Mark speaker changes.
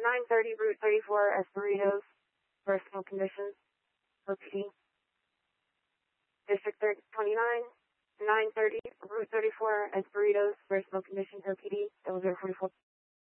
Speaker 1: 930 Route 34 as burritos, personal conditions, OPD. District 29, 930 Route 34 as burritos, personal conditions, OPD. That was 44.